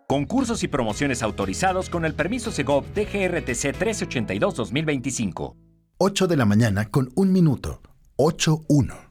Concursos y promociones autorizados con el permiso Segov DGRTC 1382-2025. 8 de la mañana con 1 minuto. 8:1.